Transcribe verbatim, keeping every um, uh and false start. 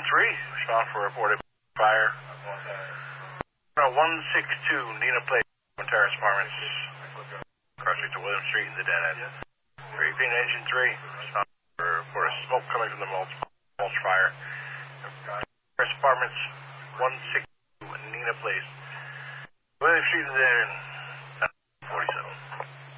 three, respond for reported fire. No, one six two, Nina Place, Terrace Apartments, crossing to William Street in the dead end. Repeat, engine three, respond for, for smoke coming from the mulch, mulch fire. Terrace Apartments, one six two, Nina Place, William Street in the dead end.